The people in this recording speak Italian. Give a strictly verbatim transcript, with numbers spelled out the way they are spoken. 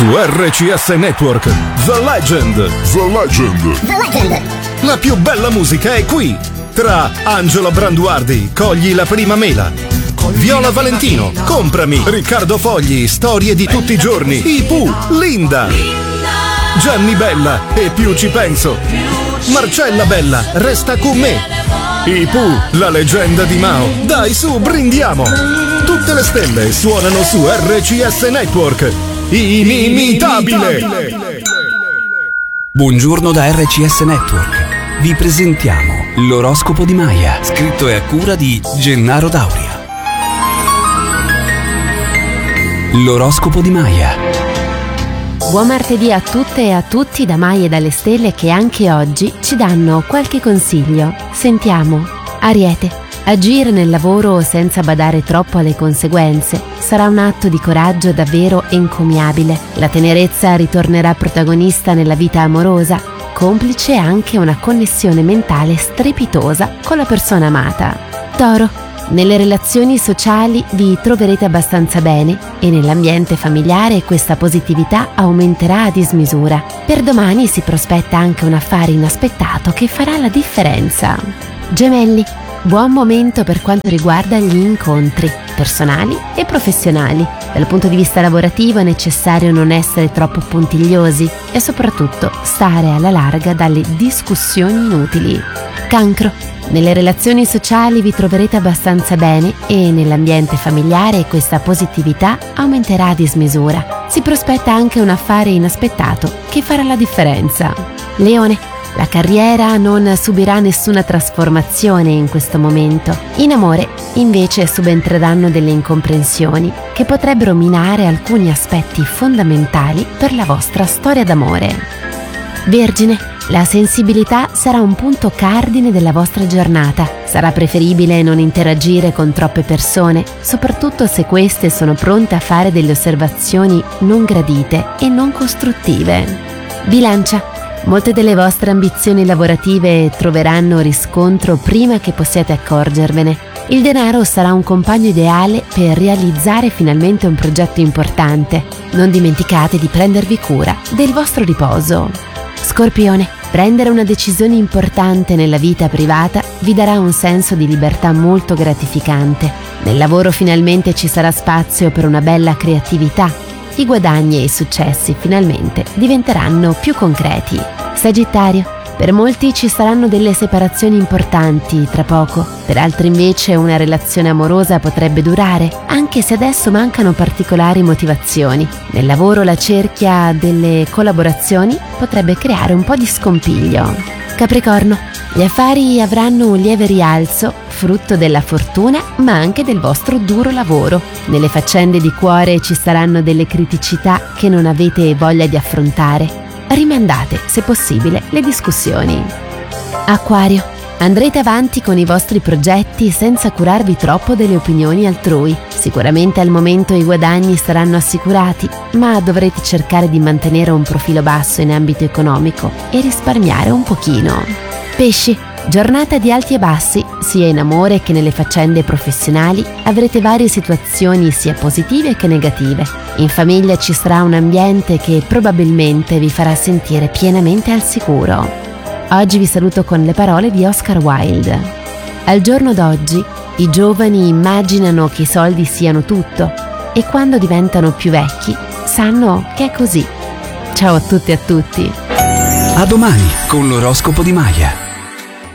Su R C S Network, The Legend. The Legend. The Legend. La più bella musica è qui. Tra Angelo Branduardi, Cogli la prima mela, Viola Valentino, Comprami, Riccardo Fogli, Storie di tutti i giorni, I Pooh, Linda, Gianni Bella e Più ci penso, Marcella Bella, Resta con me, I Pooh, la leggenda di Mao. Dai su, brindiamo. Tutte le stelle suonano su R C S Network. Inimitabile. Buongiorno da R C S Network. Vi presentiamo l'oroscopo di Maya, scritto e a cura di Gennaro Dauria. L'oroscopo di Maya. Buon martedì a tutte e a tutti da Maya e dalle stelle, che anche oggi ci danno qualche consiglio. Sentiamo. Ariete. Agire nel lavoro senza badare troppo alle conseguenze sarà un atto di coraggio davvero encomiabile. La tenerezza ritornerà protagonista nella vita amorosa, complice anche una connessione mentale strepitosa con la persona amata. Toro. Nelle relazioni sociali vi troverete abbastanza bene e nell'ambiente familiare questa positività aumenterà a dismisura. Per domani si prospetta anche un affare inaspettato che farà la differenza. Gemelli. Buon momento per quanto riguarda gli incontri personali e professionali. Dal punto di vista lavorativo è necessario non essere troppo puntigliosi e soprattutto stare alla larga dalle discussioni inutili. Cancro. Nelle relazioni sociali vi troverete abbastanza bene e nell'ambiente familiare questa positività aumenterà a dismisura. Si prospetta anche un affare inaspettato che farà la differenza. Leone. La carriera non subirà nessuna trasformazione in questo momento. In amore, invece, subentreranno delle incomprensioni che potrebbero minare alcuni aspetti fondamentali per la vostra storia d'amore. Vergine. La sensibilità sarà un punto cardine della vostra giornata. Sarà preferibile non interagire con troppe persone, soprattutto se queste sono pronte a fare delle osservazioni non gradite e non costruttive. Bilancia. Molte delle vostre ambizioni lavorative troveranno riscontro prima che possiate accorgervene. Il denaro sarà un compagno ideale per realizzare finalmente un progetto importante. Non dimenticate di prendervi cura del vostro riposo. Scorpione. Prendere una decisione importante nella vita privata vi darà un senso di libertà molto gratificante. Nel lavoro finalmente ci sarà spazio per una bella creatività. I guadagni e i successi finalmente diventeranno più concreti. Sagittario. Per molti ci saranno delle separazioni importanti tra poco, per altri invece una relazione amorosa potrebbe durare, anche se adesso mancano particolari motivazioni. Nel lavoro la cerchia delle collaborazioni potrebbe creare un po' di scompiglio. Capricorno. Gli affari avranno un lieve rialzo, frutto della fortuna ma anche del vostro duro lavoro. Nelle faccende di cuore ci saranno delle criticità che non avete voglia di affrontare. Rimandate, se possibile, le discussioni. Acquario. Andrete avanti con i vostri progetti senza curarvi troppo delle opinioni altrui. Sicuramente al momento i guadagni saranno assicurati, ma dovrete cercare di mantenere un profilo basso in ambito economico e risparmiare un pochino. Pesci. Giornata di alti e bassi, sia in amore che nelle faccende professionali avrete varie situazioni sia positive che negative. In famiglia ci sarà un ambiente che probabilmente vi farà sentire pienamente al sicuro. Oggi vi saluto con le parole di Oscar Wilde. Al giorno d'oggi i giovani immaginano che i soldi siano tutto e quando diventano più vecchi sanno che è così. Ciao a tutti e a tutti. A domani con l'oroscopo di Maya.